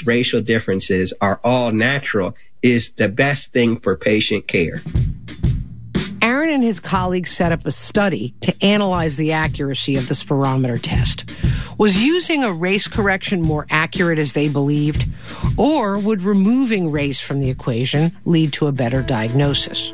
racial differences are all natural is the best thing for patient care. Aaron and his colleagues set up a study to analyze the accuracy of the spirometer test. Was using a race correction more accurate as they believed, or would removing race from the equation lead to a better diagnosis?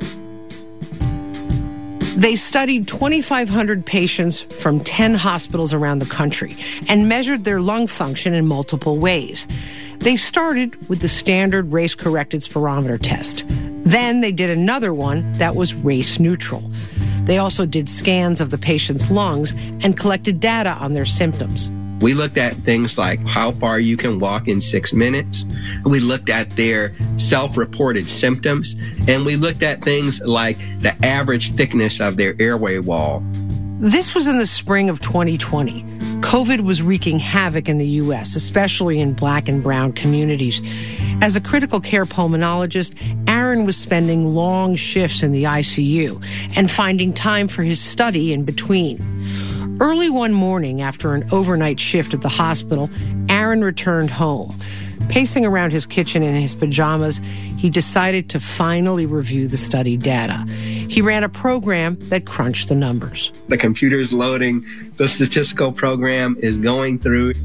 They studied 2,500 patients from 10 hospitals around the country and measured their lung function in multiple ways. They started with the standard race-corrected spirometer test. Then they did another one that was race-neutral. They also did scans of the patient's lungs and collected data on their symptoms. We looked at things like how far you can walk in 6 minutes. We looked at their self-reported symptoms. And we looked at things like the average thickness of their airway wall. This was in the spring of 2020. COVID was wreaking havoc in the U.S., especially in Black and brown communities. As a critical care pulmonologist, Aaron was spending long shifts in the ICU and finding time for his study in between. Early one morning, after an overnight shift at the hospital, Aaron returned home. Pacing around his kitchen in his pajamas, he decided to finally review the study data. He ran a program that crunched the numbers. The computer's loading, the statistical program is going through.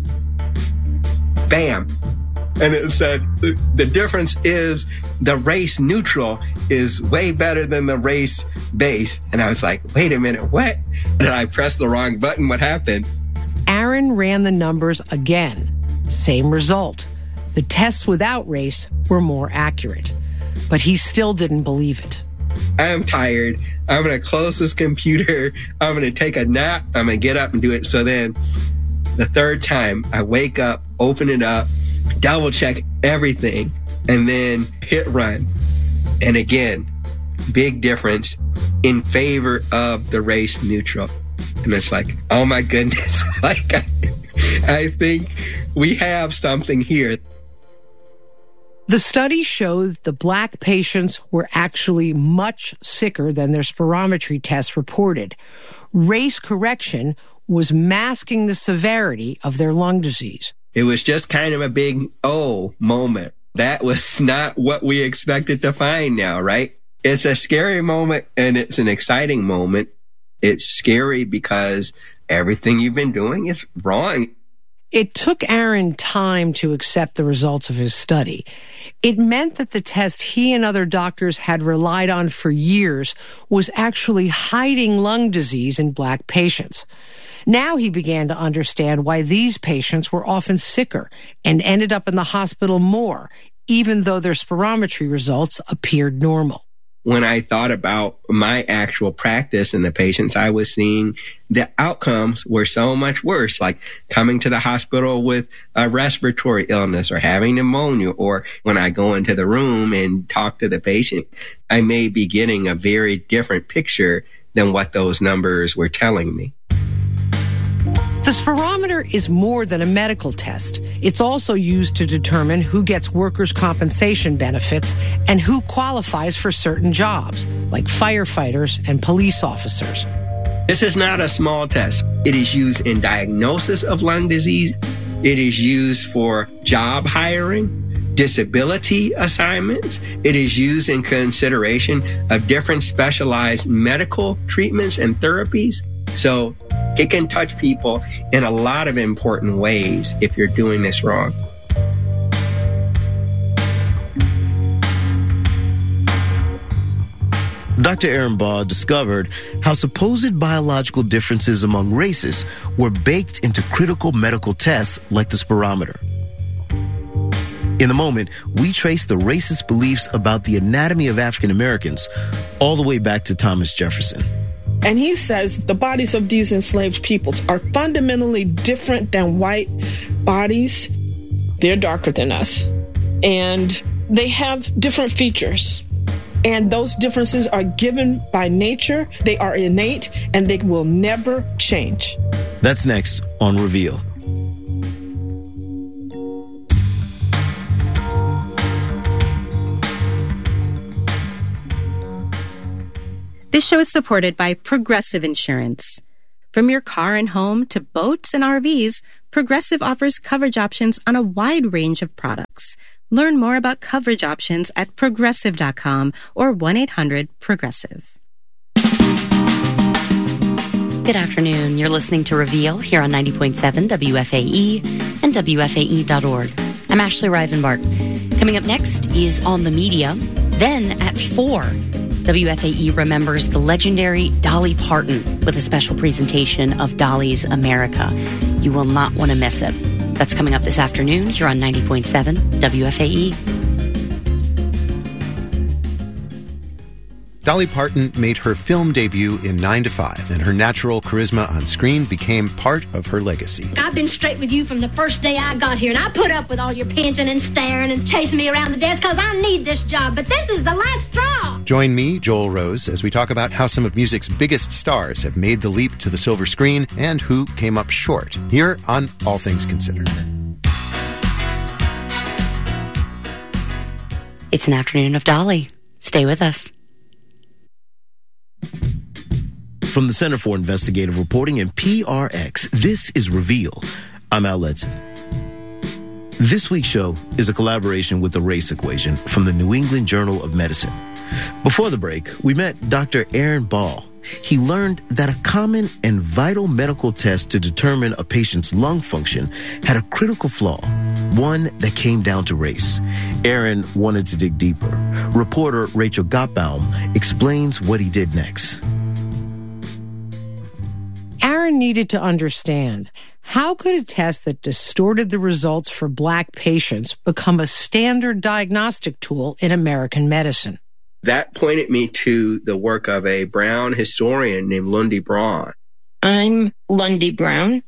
Bam! And it said the difference is the race neutral is way better than the race base. And I was like, wait a minute, what? Did I press the wrong button? What happened? Aaron ran the numbers again. Same result. The tests without race were more accurate. But he still didn't believe it. I'm tired. I'm going to close this computer. I'm going to take a nap. I'm going to get up and do it. So then the third time I wake up, open it up, double check everything, and then hit run. And again, big difference in favor of the race neutral. And it's like, oh my goodness, like I think we have something here. The study showed the Black patients were actually much sicker than their spirometry tests reported. Race correction was masking the severity of their lung disease. It was just kind of a big, oh, moment. That was not what we expected to find now, right? It's a scary moment and it's an exciting moment. It's scary because everything you've been doing is wrong. It took Aaron time to accept the results of his study. It meant that the test he and other doctors had relied on for years was actually hiding lung disease in Black patients. Now he began to understand why these patients were often sicker and ended up in the hospital more, even though their spirometry results appeared normal. When I thought about my actual practice and the patients I was seeing, the outcomes were so much worse, like coming to the hospital with a respiratory illness or having pneumonia, or when I go into the room and talk to the patient, I may be getting a very different picture than what those numbers were telling me. The spirometer is more than a medical test. It's also used to determine who gets workers' compensation benefits and who qualifies for certain jobs, like firefighters and police officers. This is not a small test. It is used in diagnosis of lung disease. It is used for job hiring, disability assignments. It is used in consideration of different specialized medical treatments and therapies. So it can touch people in a lot of important ways if you're doing this wrong. Dr. Aaron Baugh discovered how supposed biological differences among races were baked into critical medical tests like the spirometer. In a moment, we trace the racist beliefs about the anatomy of African Americans all the way back to Thomas Jefferson. And he says the bodies of these enslaved peoples are fundamentally different than white bodies. They're darker than us. And they have different features. And those differences are given by nature. They are innate, and they will never change. That's next on Reveal. This show is supported by Progressive Insurance. From your car and home to boats and RVs, Progressive offers coverage options on a wide range of products. Learn more about coverage options at Progressive.com or 1-800-PROGRESSIVE. Good afternoon. You're listening to Reveal here on 90.7 WFAE and WFAE.org. I'm Ashley Rivenbark. Coming up next is On the Media. Then at 4, WFAE remembers the legendary Dolly Parton with a special presentation of Dolly's America. You will not want to miss it. That's coming up this afternoon here on 90.7 WFAE. Dolly Parton made her film debut in 9 to 5, and her natural charisma on screen became part of her legacy. I've been straight with you from the first day I got here, and I put up with all your pinching and staring and chasing me around the desk because I need this job, but this is the last straw. Join me, Joel Rose, as we talk about how some of music's biggest stars have made the leap to the silver screen and who came up short, here on All Things Considered. It's an afternoon of Dolly. Stay with us. From the Center for Investigative Reporting and PRX, this is Reveal. I'm Al Ledson. This week's show is a collaboration with The Race Equation from the New England Journal of Medicine. Before the break, we met Dr. Aaron Ball. He learned that a common and vital medical test to determine a patient's lung function had a critical flaw, one that came down to race. Aaron wanted to dig deeper. Reporter Rachel Gottbaum explains what he did next. Aaron needed to understand, how could a test that distorted the results for Black patients become a standard diagnostic tool in American medicine? That pointed me to the work of a Brown historian named Lundy Braun. I'm Lundy Brown.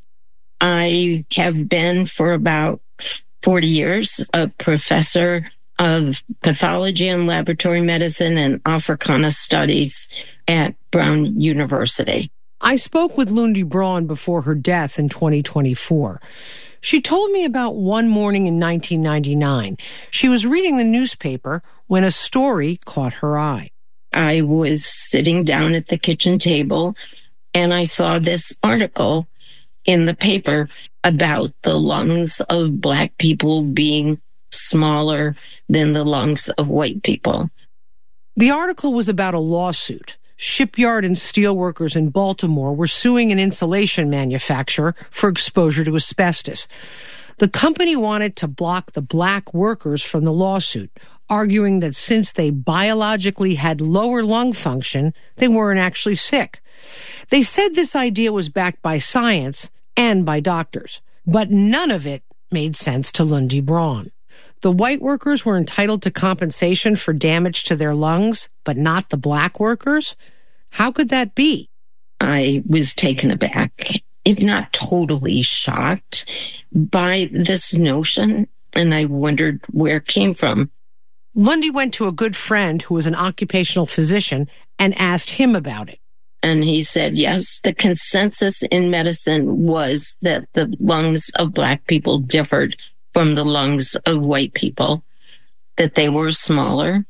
I have been for about 40 years a professor of pathology and laboratory medicine and Africana studies at Brown University. I spoke with Lundy Braun before her death in 2024. She told me about one morning in 1999. She was reading the newspaper when a story caught her eye. I was sitting down at the kitchen table and I saw this article in the paper about the lungs of Black people being smaller than the lungs of white people. The article was about a lawsuit. Shipyard and steelworkers in Baltimore were suing an insulation manufacturer for exposure to asbestos. The company wanted to block the Black workers from the lawsuit, arguing that since they biologically had lower lung function, they weren't actually sick. They said this idea was backed by science and by doctors, but none of it made sense to Lundy Braun. The white workers were entitled to compensation for damage to their lungs, but not the Black workers? How could that be? I was taken aback, if not totally shocked, by this notion, and I wondered where it came from. Lundy went to a good friend who was an occupational physician and asked him about it. And he said, yes, the consensus in medicine was that the lungs of Black people differed from the lungs of white people, that they were smaller,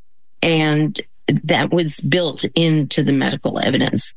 and that was built into the medical evidence.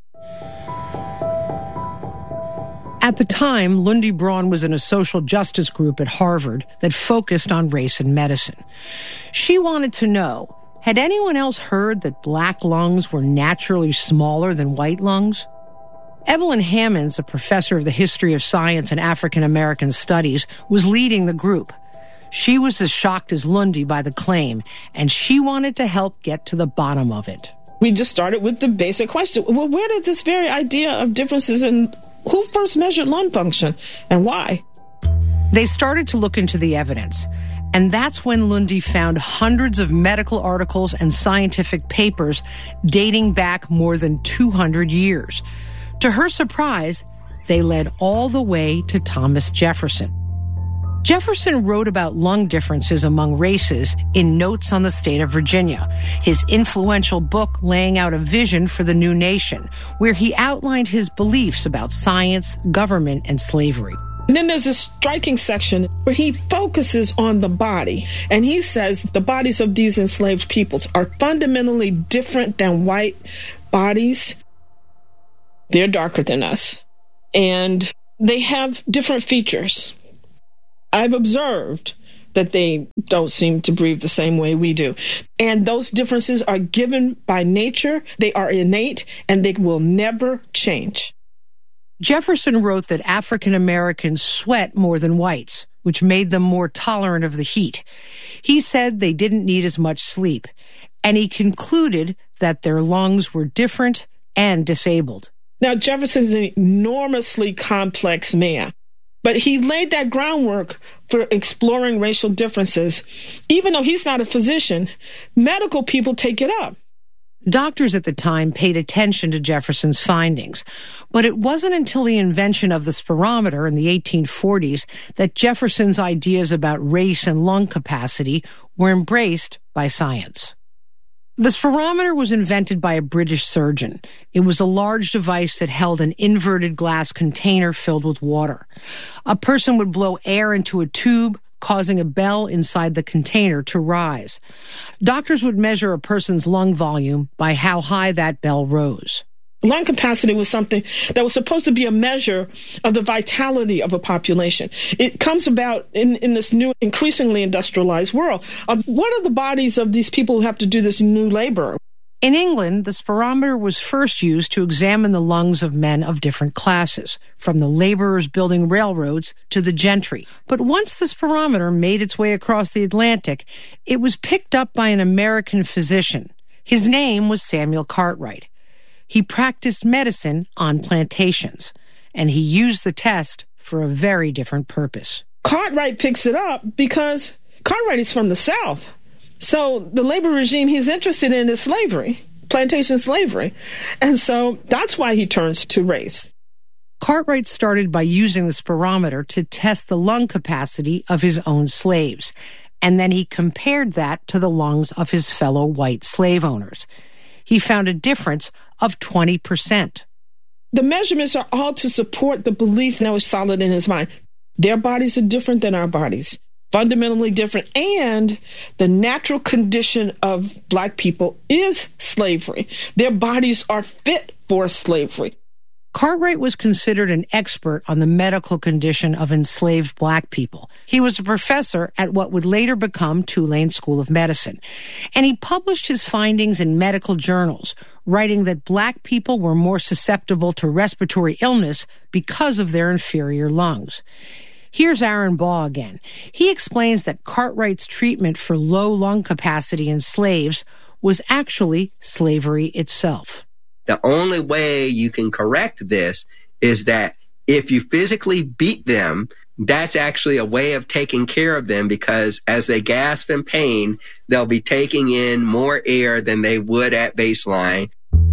At the time, Lundy Braun was in a social justice group at Harvard that focused on race and medicine. She wanted to know, had anyone else heard that Black lungs were naturally smaller than white lungs? Evelyn Hammonds, a professor of the history of science and African American studies, was leading the group. She was as shocked as Lundy by the claim, and she wanted to help get to the bottom of it. We just started with the basic question. Well, where did this very idea of differences in who first measured lung function and why? They started to look into the evidence, and that's when Lundy found hundreds of medical articles and scientific papers dating back more than 200 years. To her surprise, they led all the way to Thomas Jefferson. Jefferson wrote about lung differences among races in Notes on the State of Virginia, his influential book laying out a vision for the new nation, where he outlined his beliefs about science, government, and slavery. And then there's a striking section where he focuses on the body, and he says the bodies of these enslaved peoples are fundamentally different than white bodies. They're darker than us. and they have different features. I've observed that they don't seem to breathe the same way we do. And those differences are given by nature. They are innate, and they will never change. Jefferson wrote that African Americans sweat more than whites, which made them more tolerant of the heat. He said they didn't need as much sleep, and he concluded that their lungs were different and disabled. Now, Jefferson's an enormously complex man, but he laid that groundwork for exploring racial differences. Even though he's not a physician, medical people take it up. Doctors at the time paid attention to Jefferson's findings, but it wasn't until the invention of the spirometer in the 1840s that Jefferson's ideas about race and lung capacity were embraced by science. The spirometer was invented by a British surgeon. It was a large device that held an inverted glass container filled with water. A person would blow air into a tube, causing a bell inside the container to rise. Doctors would measure a person's lung volume by how high that bell rose. Lung capacity was something that was supposed to be a measure of the vitality of a population. It comes about in this new, increasingly industrialized world. What are the bodies of these people who have to do this new labor? In England, the spirometer was first used to examine the lungs of men of different classes, from the laborers building railroads to the gentry. But once the spirometer made its way across the Atlantic, it was picked up by an American physician. His name was Samuel Cartwright. He practiced medicine on plantations, and he used the test for a very different purpose. Cartwright picks it up because Cartwright is from the South. So the labor regime he's interested in is slavery, plantation slavery. And so that's why he turns to race. Cartwright started by using the spirometer to test the lung capacity of his own slaves, and then he compared that to the lungs of his fellow white slave owners. He found a difference of 20%. The measurements are all to support the belief that was solid in his mind. Their bodies are different than our bodies, fundamentally different. And the natural condition of Black people is slavery. Their bodies are fit for slavery. Cartwright was considered an expert on the medical condition of enslaved Black people. He was a professor at what would later become Tulane School of Medicine, and he published his findings in medical journals, writing that Black people were more susceptible to respiratory illness because of their inferior lungs. Here's Aaron Baugh again. He explains that Cartwright's treatment for low lung capacity in slaves was actually slavery itself. The only way you can correct this is that if you physically beat them, that's actually a way of taking care of them, because as they gasp in pain, they'll be taking in more air than they would at baseline.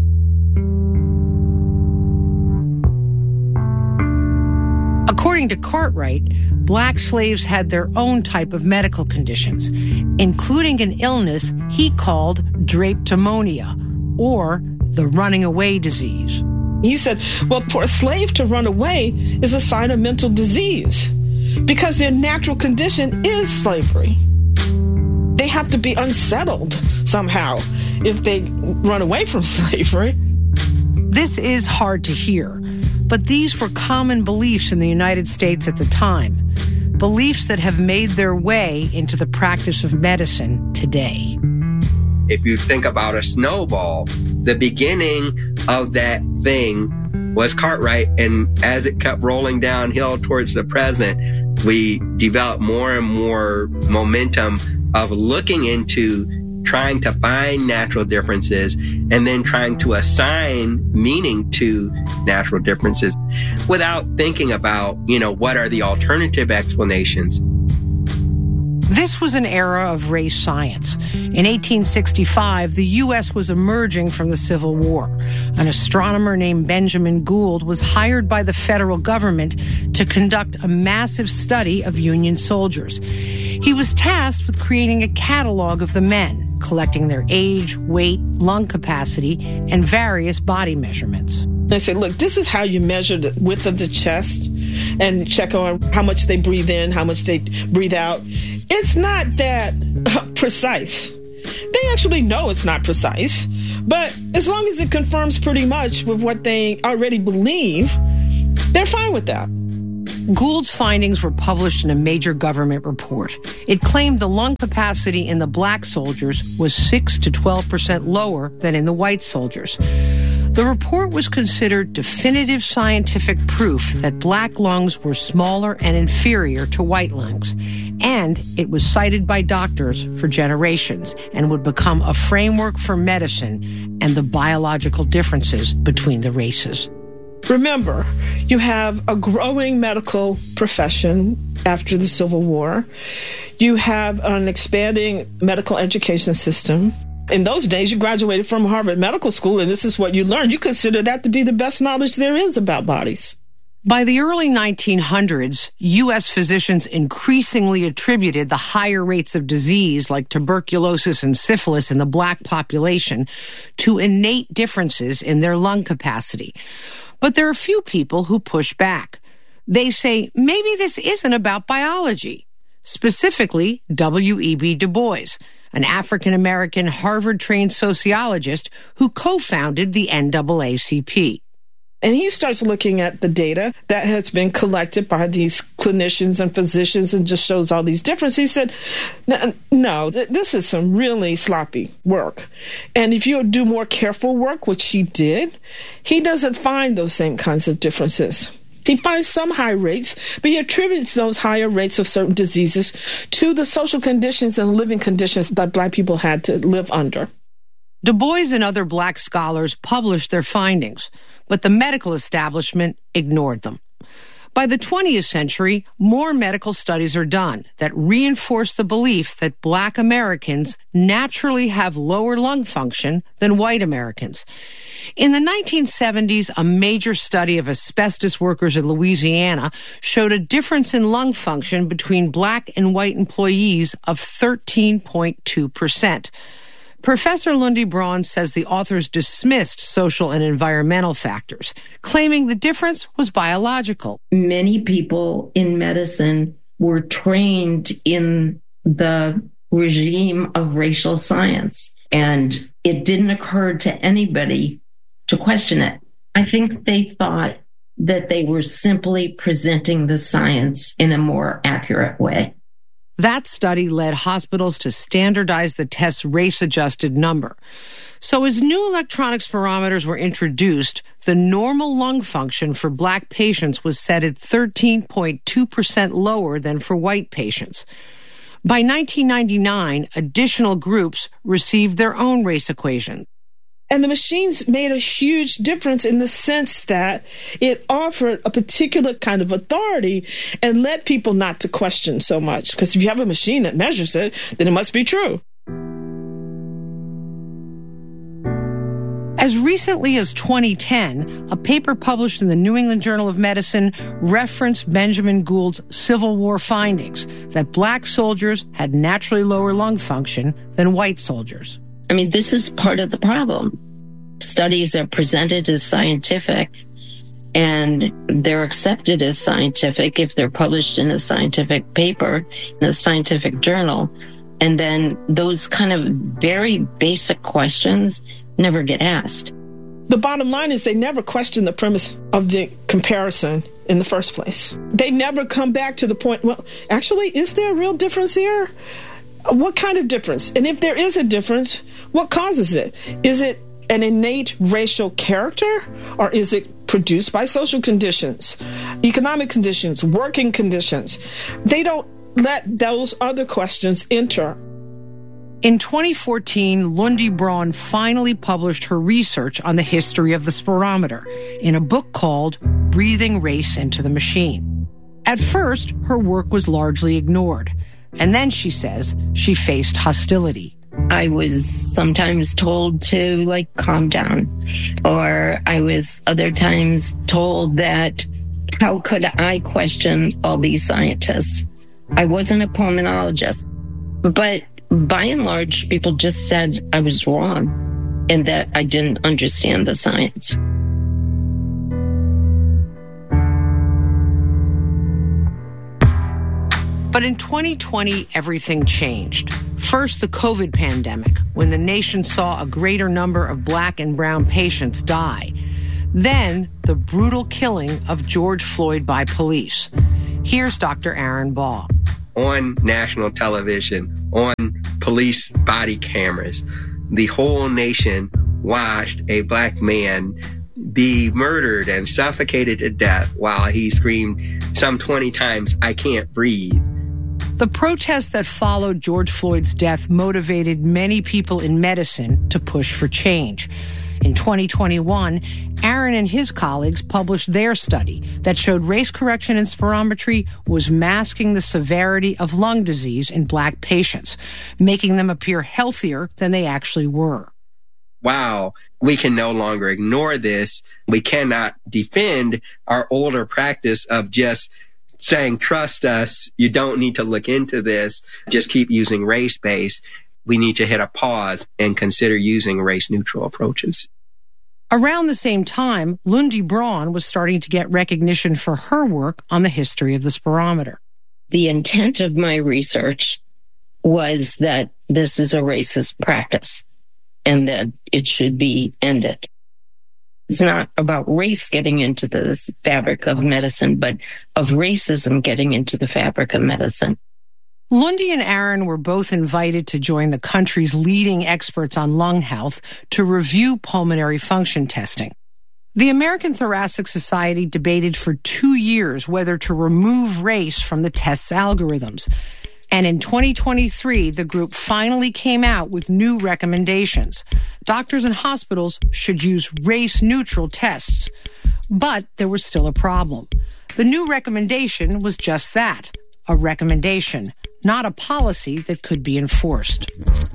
According to Cartwright, Black slaves had their own type of medical conditions, including an illness he called drapetomania, or the running away disease. He said, well, for a slave to run away is a sign of mental disease because their natural condition is slavery. They have to be unsettled somehow if they run away from slavery. This is hard to hear, but these were common beliefs in the United States at the time, beliefs that have made their way into the practice of medicine today. If you think about a snowball, the beginning of that thing was Cartwright, and as it kept rolling downhill towards the present, we developed more and more momentum of looking into trying to find natural differences and then trying to assign meaning to natural differences without thinking about, what are the alternative explanations. This was an era of race science. In 1865, the U.S. was emerging from the Civil War. An astronomer named Benjamin Gould was hired by the federal government to conduct a massive study of Union soldiers. He was tasked with creating a catalog of the men, collecting their age, weight, lung capacity, and various body measurements. They said, look, this is how you measure the width of the chest and check on how much they breathe in, how much they breathe out. It's not that precise. They actually know it's not precise, but as long as it confirms pretty much with what they already believe, They're fine with that. Gould's findings were published in a major government report. It claimed the lung capacity in the black soldiers was 6 to 12% lower than in the white soldiers. The report was considered definitive scientific proof that black lungs were smaller and inferior to white lungs. And it was cited by doctors for generations and would become a framework for medicine and the biological differences between the races. Remember, you have a growing medical profession after the Civil War. You have an expanding medical education system. In those days, you graduated from Harvard Medical School, and this is what you learned. You consider that to be the best knowledge there is about bodies. By the early 1900s, U.S. physicians increasingly attributed the higher rates of disease like tuberculosis and syphilis in the black population to innate differences in their lung capacity. But there are few people who push back. They say, maybe this isn't about biology. Specifically, W.E.B. Du Bois, an African-American Harvard-trained sociologist who co-founded the NAACP. And he starts looking at the data that has been collected by these clinicians and physicians and just shows all these differences. He said, no, this is some really sloppy work. And if you do more careful work, which he did, he doesn't find those same kinds of differences. He finds some high rates, but he attributes those higher rates of certain diseases to the social conditions and living conditions that black people had to live under. Du Bois and other black scholars published their findings, but the medical establishment ignored them. By the 20th century, more medical studies are done that reinforce the belief that black Americans naturally have lower lung function than white Americans. In the 1970s, a major study of asbestos workers in Louisiana showed a difference in lung function between black and white employees of 13.2%. Professor Lundy Braun says the authors dismissed social and environmental factors, claiming the difference was biological. Many people in medicine were trained in the regime of racial science, and it didn't occur to anybody to question it. I think they thought that they were simply presenting the science in a more accurate way. That study led hospitals to standardize the test's race-adjusted number. So as new electronic spirometers were introduced, the normal lung function for black patients was set at 13.2% lower than for white patients. By 1999, additional groups received their own race equation. And the machines made a huge difference in the sense that it offered a particular kind of authority and led people not to question so much. Because if you have a machine that measures it, then it must be true. As recently as 2010, a paper published in the New England Journal of Medicine referenced Benjamin Gould's Civil War findings that black soldiers had naturally lower lung function than white soldiers. I mean, this is part of the problem. Studies are presented as scientific, and they're accepted as scientific if they're published in a scientific paper, in a scientific journal. And then those kind of very basic questions never get asked. The bottom line is they never question the premise of the comparison in the first place. They never come back to the point, well, actually, is there a real difference here? What kind of difference? And if there is a difference, what causes it? Is it an innate racial character, or is it produced by social conditions, economic conditions, working conditions? They don't let those other questions enter. In 2014, Lundy Braun finally published her research on the history of the spirometer in a book called Breathing Race into the Machine. At first, her work was largely ignored. And then, she says, she faced hostility. I was sometimes told to, calm down. Or I was other times told that, how could I question all these scientists? I wasn't a pulmonologist. But by and large, people just said I was wrong and that I didn't understand the science. But in 2020, everything changed. First, the COVID pandemic, when the nation saw a greater number of black and brown patients die. Then the brutal killing of George Floyd by police. Here's Dr. Aaron Baugh. On national television, on police body cameras, the whole nation watched a black man be murdered and suffocated to death while he screamed some 20 times, "I can't breathe." The protests that followed George Floyd's death motivated many people in medicine to push for change. In 2021, Aaron and his colleagues published their study that showed race correction in spirometry was masking the severity of lung disease in black patients, making them appear healthier than they actually were. Wow, we can no longer ignore this. We cannot defend our older practice of just saying, trust us, you don't need to look into this, just keep using race-based. We need to hit a pause and consider using race-neutral approaches. Around the same time, Lundy Braun was starting to get recognition for her work on the history of the spirometer. The intent of my research was that this is a racist practice and that it should be ended. It's not about race getting into the fabric of medicine, but of racism getting into the fabric of medicine. Lundy and Aaron were both invited to join the country's leading experts on lung health to review pulmonary function testing. The American Thoracic Society debated for 2 years whether to remove race from the test's algorithms. And in 2023, the group finally came out with new recommendations. Doctors and hospitals should use race-neutral tests. But there was still a problem. The new recommendation was just that, a recommendation, not a policy that could be enforced.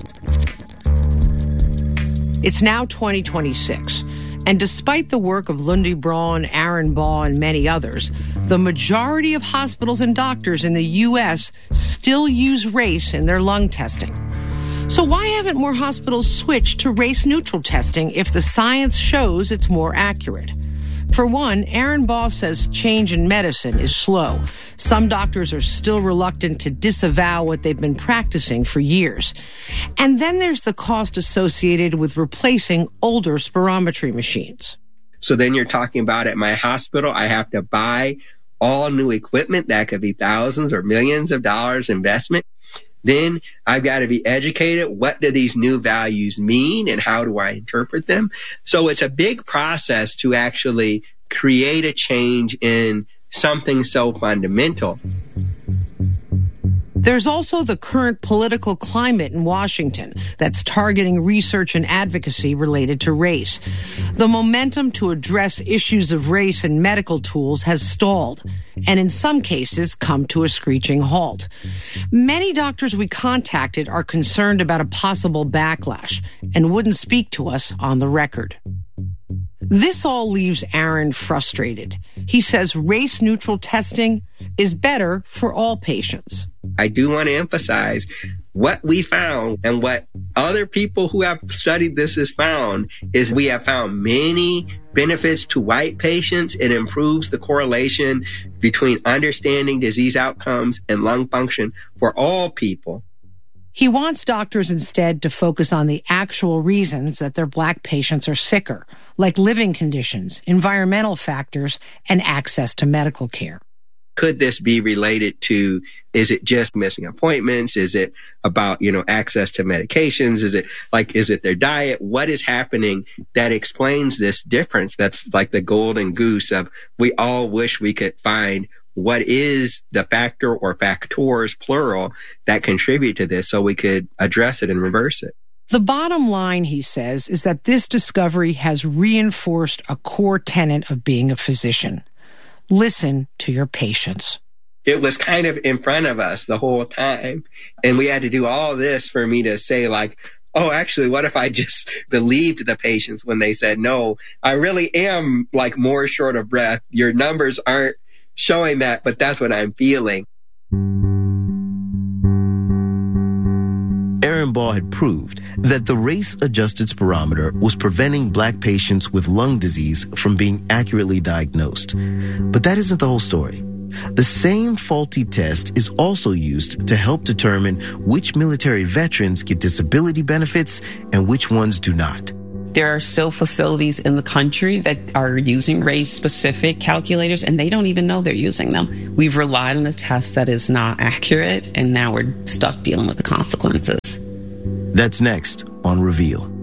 It's now 2026. And despite the work of Lundy Braun, Aaron Baugh, and many others, the majority of hospitals and doctors in the U.S. still use race in their lung testing. So why haven't more hospitals switched to race-neutral testing if the science shows it's more accurate? For one, Aaron Baugh says change in medicine is slow. Some doctors are still reluctant to disavow what they've been practicing for years. And then there's the cost associated with replacing older spirometry machines. So then you're talking about at my hospital, I have to buy all new equipment that could be thousands or millions of dollars investment. Then I've got to be educated. What do these new values mean and how do I interpret them? So it's a big process to actually create a change in something so fundamental. There's also the current political climate in Washington that's targeting research and advocacy related to race. The momentum to address issues of race in medical tools has stalled, and in some cases come to a screeching halt. Many doctors we contacted are concerned about a possible backlash and wouldn't speak to us on the record. This all leaves Aaron frustrated. He says race-neutral testing is better for all patients. I do want to emphasize what we found and what other people who have studied this has found is we have found many benefits to white patients. It improves the correlation between understanding disease outcomes and lung function for all people. He wants doctors instead to focus on the actual reasons that their black patients are sicker, like living conditions, environmental factors, and access to medical care. Could this be related to, is it just missing appointments? Is it about, access to medications? Is it their diet? What is happening that explains this difference? That's like the golden goose of, we all wish we could find what is the factor or factors, plural, that contribute to this so we could address it and reverse it. The bottom line, he says, is that this discovery has reinforced a core tenet of being a physician. Listen to your patients. It was kind of in front of us the whole time. And we had to do all this for me to say oh, actually, what if I just believed the patients when they said, no, I really am more short of breath. Your numbers aren't showing that, but that's what I'm feeling. Aaron Baugh had proved that the race-adjusted spirometer was preventing black patients with lung disease from being accurately diagnosed. But that isn't the whole story. The same faulty test is also used to help determine which military veterans get disability benefits and which ones do not. There are still facilities in the country that are using race-specific calculators, and they don't even know they're using them. We've relied on a test that is not accurate, and now we're stuck dealing with the consequences. That's next on Reveal.